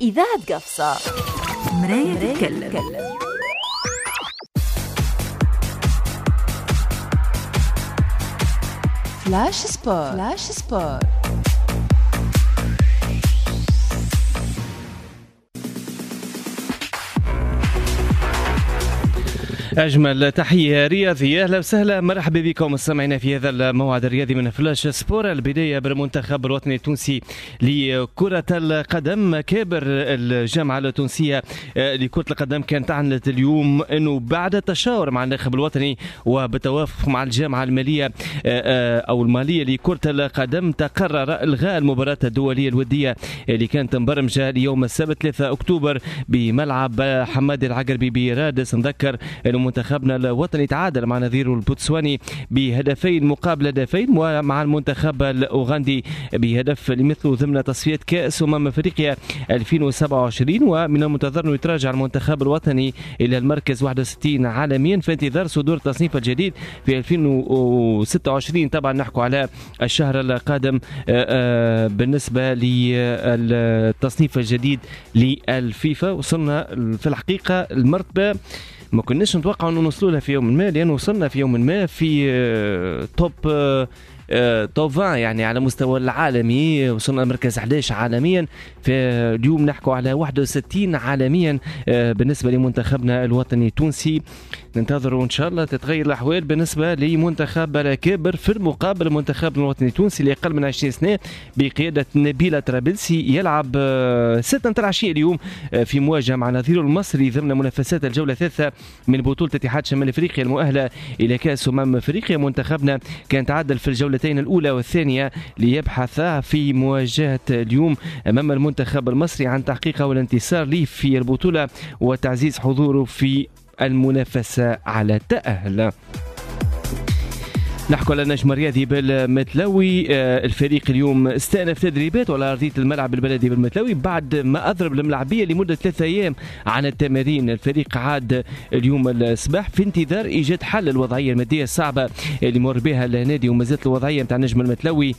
إذاعة قفصة مراية تتكلم. فلاش سبور. أجمل تحية رياضية، أهلا وسهلا، مرحبا بكم مستمعينا في هذا الموعد الرياضي من فلاش سبور. البداية بالمنتخب الوطني التونسي لكرة القدم. كابر الجامعة التونسية لكرة القدم كانت أعلنت اليوم أنه بعد التشاور مع الناخب الوطني وبالتوافق مع الجامعة المالية أو المالية لكرة القدم تقرر إلغاء المباراة الدولية الودية اللي كانت مبرمجة ليوم السبت 3 أكتوبر بملعب حماد العقربي برادس. نذكر أنه منتخبنا الوطني تعادل مع نظيره البوتسواني بهدفين مقابل هدفين، ومع المنتخب الأوغندي بهدف لمثله ضمن تصفيات كأس أفريقيا 2027. ومن المنتظر أن يتراجع المنتخب الوطني إلى المركز 61 عالميا في انتظار صدور التصنيف الجديد في 2026. طبعا نحكو على الشهر القادم بالنسبة للتصنيف الجديد للفيفا. وصلنا في الحقيقة المرتبة ما كناش نتوقع أنه نوصلوا لها في يوم ما، لأن وصلنا في يوم ما في توب 20 يعني على مستوى العالمي. وصلنا مركز 11 عالميا، في اليوم نحكوا على 61 عالميا بالنسبة لمنتخبنا الوطني التونسي. ننتظروا إن شاء الله تتغير الأحوال بالنسبة لمنتخب الكابر في المقابل المنتخب الوطني التونسي اللي أقل من 20 سنة بقيادة نبيل طرابلسي يلعب 6 العشية اليوم في مواجهة مع نظيره المصري ضمن منافسات الجولة الثالثة من بطولة اتحاد شمال أفريقيا المؤهلة إلى كأس أفريقيا. منتخبنا كان تعادل في الجولتين الأولى والثانية ليبحث في مواجهة اليوم أمام المنتخب المصري عن تحقيق والانتصار ليه في البطولة وتعزيز حضوره في المنافسة على التأهل. نحكي على النجم الرياضي بالمتلوي. الفريق اليوم استأنف تدريبات على أرضية الملعب البلدي بالمتلوي بعد ما أضرب الملعبية لمدة 3 أيام عن التمارين. الفريق عاد اليوم الصباح في انتظار إيجاد حل الوضعية المادية الصعبة اللي مر بها النادي، وما زالت الوضعية متاع النجم المتلوي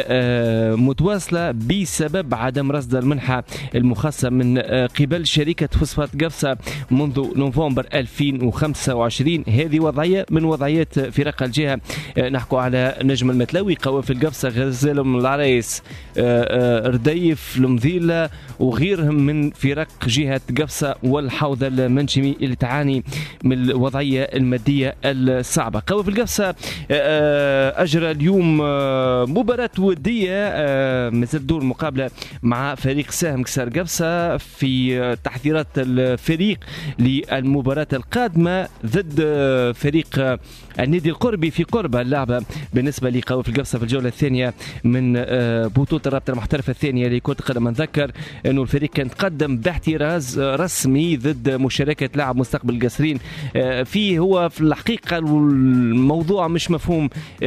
متواصلة بسبب عدم رصد المنحة المخصصة من قبل شركة فوسفات قفصة منذ نوفمبر 2025. هذه وضعية من وضعيات فرق الجهة. نحكو على نجم المتلوي، قوافل قفصة، غزالهم العرايس، رديف، المذيلة وغيرهم من فرق جهة قفصة والحوض المنشمي اللي تعاني من الوضعية المادية الصعبة. قوافل قفصة أجرى اليوم مباراة ودية مثل دور مقابلة مع فريق سهم كسار قفصة في تحضيرات الفريق للمباراة القادمة ضد فريق النادي القربي في قرب اللعبة بالنسبة لقوافل قفصة في الجولة الثانية من بطولة الرابطة المحترفة الثانية لكرة القدم. نذكر أنه الفريق كان تقدم باحتراز رسمي ضد مشاركة لاعب مستقبل القصرين فيه. هو في الحقيقة الموضوع مش مفهوم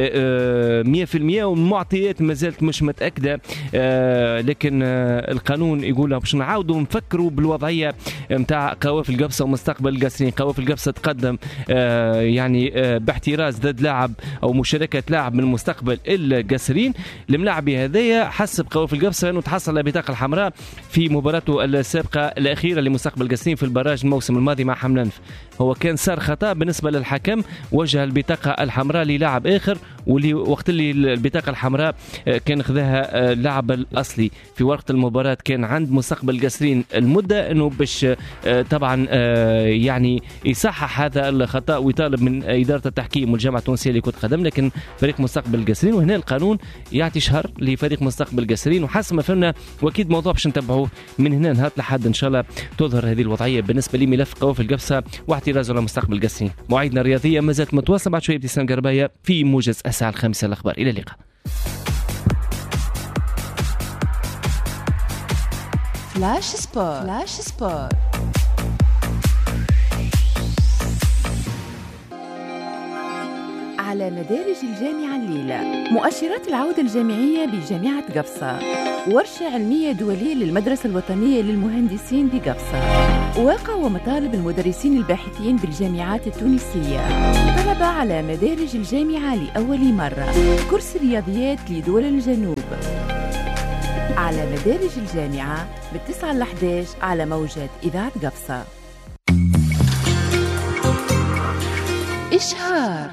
100% والمعطيات ما زالت مش متأكدة، لكن القانون يقول باش نعاودوا نفكروا بالوضعية متاع قوافل قفصة ومستقبل القصرين. قوافل قفصة تقدم يعني باحتراز ضد لاعب او مشاركه لاعب من مستقبل القصرين. الملاعبي هذايا حسب قوافل قفصة انه تحصل على البطاقه الحمراء في مباراته السابقه الاخيره لمستقبل القصرين في البراج الموسم الماضي مع حملانف. هو كان صار خطا بالنسبه للحكم، وجه البطاقه الحمراء للاعب اخر، واللي وقت اللي البطاقه الحمراء كان خذاها اللاعب الاصلي في وقت المباراه. كان عند مستقبل القصرين المده انه باش طبعا يعني يصحح هذا الخطا ويطالب من اداره التحكيم والجامعه التونسيه لكرة القدم، لكن فريق مستقبل القصرين. وهنا القانون يعطي شهر لفريق مستقبل القصرين، وحسب ما فهمنا واكيد موضوع باش نتبعوه من هنا نهار لحد ان شاء الله تظهر هذه الوضعيه بالنسبه لملف قوافل قفصة واحتراز على مستقبل القصرين. مواعيدنا الرياضيه ما زالت متواصله بعد شويه. ابتسام قربايه في موجز الساعه 5 الاخبار. الى اللقاء. فلاش سبور. على مدارج الجامعة الليلة مؤشرات العودة الجامعية بجامعة قفصة، ورشة علمية دولية للمدرسة الوطنية للمهندسين بقفصة، واقع ومطالب المدرسين الباحثين بالجامعات التونسية، طلبة على مدارج الجامعة لأول مرة، كورس رياضيات لدول الجنوب. على مدارج الجامعة من 9 ل 11 على موجات إذاعة قفصة. إشهار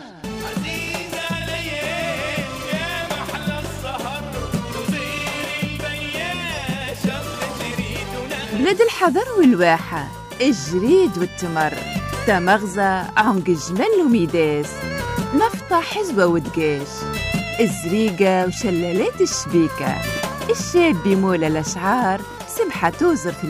بلاد الحضر والواحة، الجريد والتمر، تمغزة، عنق الجمل وميداس، نفطة، حزوة ودقاش، الزريقة وشلالات الشبيكة، الشاب بمولى الأشعار، سمحة توزر في